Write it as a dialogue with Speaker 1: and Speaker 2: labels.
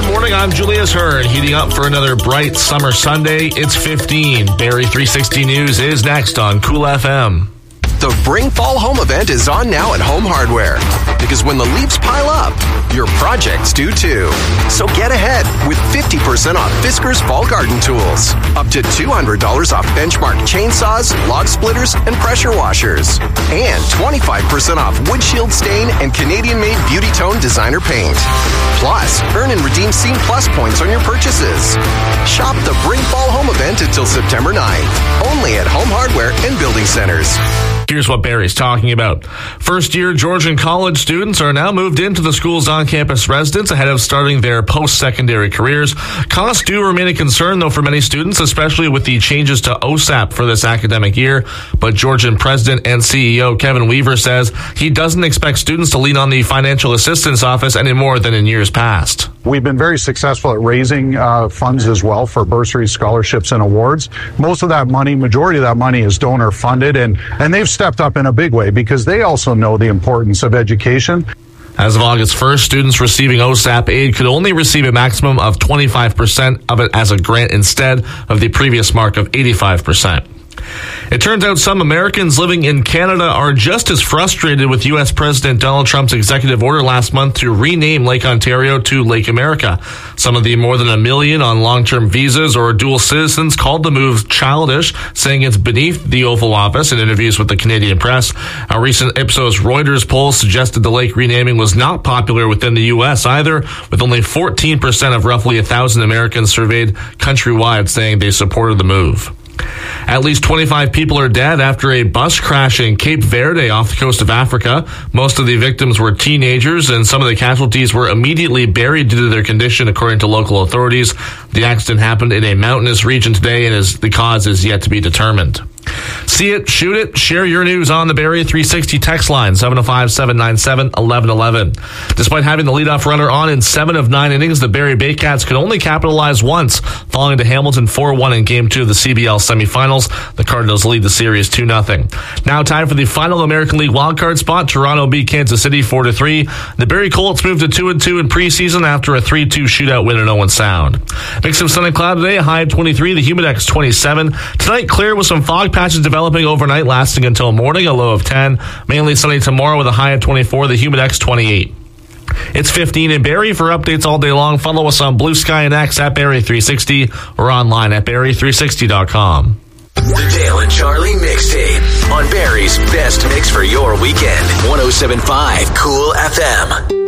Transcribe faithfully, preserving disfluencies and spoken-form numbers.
Speaker 1: Good morning, I'm Julius Hurd, heating up for another bright summer Sunday. It's fifteen. Barrie three sixty News is next on Cool F M.
Speaker 2: The Bring Fall Home event is on now at Home Hardware. Because when the leaves pile up, your projects do too. So get ahead with fifty percent off Fiskars Fall Garden Tools. Up to two hundred dollars off Benchmark chainsaws, log splitters, and pressure washers. And twenty-five percent off Wood Shield Stain and Canadian-made Beauty Tone Designer Paint. Plus, earn and redeem Scene Plus points on your purchases. Shop the Bring Fall Home event until September ninth. Only at Home Hardware and Building Centers.
Speaker 1: Here's what Barrie's talking about. First-year Georgian college students are now moved into the school's on-campus residence ahead of starting their post-secondary careers. Costs do remain a concern, though, for many students, especially with the changes to O S A P for this academic year. But Georgian President and C E O Kevin Weaver says he doesn't expect students to lean on the Financial Assistance Office any more than in years past.
Speaker 3: We've been very successful at raising uh, funds as well for bursaries, scholarships, and awards. Most of that money, majority of that money is donor funded, and, and they've stepped up in a big way because they also know the importance of education.
Speaker 1: As of August first, students receiving O S A P aid could only receive a maximum of twenty-five percent of it as a grant instead of the previous mark of eighty-five percent. It turns out some Americans living in Canada are just as frustrated with U S President Donald Trump's executive order last month to rename Lake Ontario to Lake America. Some of the more than a million on long-term visas or dual citizens called the move childish, saying it's beneath the Oval Office. In interviews with the Canadian press, a recent Ipsos Reuters poll suggested the lake renaming was not popular within the U S either, with only fourteen percent of roughly one thousand Americans surveyed countrywide saying they supported the move. At least twenty-five people are dead after a bus crash in Cape Verde off the coast of Africa. Most of the victims were teenagers, and some of the casualties were immediately buried due to their condition, according to local authorities. The accident happened in a mountainous region today, and is, the cause is yet to be determined. See it, shoot it, share your news on the Barrie three sixty text line, seven oh five, seven nine seven, one one one one. Despite having the leadoff runner on in seven of nine innings, the Barrie Baycats could only capitalize once, falling to Hamilton four one in Game two of the C B L semifinals. The Cardinals lead the series two nothing. Now time for the final American League wildcard spot. Toronto beat Kansas City four to three. The Barrie Colts moved to two and two in preseason after a three two shootout win in Owen Sound. Mix of sun and cloud today, a high of twenty-three, the Humidex twenty-seven. Tonight clear with some fog patches developing overnight, lasting until morning, a low of ten. Mainly sunny tomorrow with a high of twenty-four, the Humidex twenty-eight. It's fifteen in Barrie. For updates all day long, follow us on Blue Sky and X at Barrie three sixty or online at Barrie three sixty dot com.
Speaker 2: The Dale and Charlie Mixtape on Barrie's best mix for your weekend. one oh seven point five Cool F M.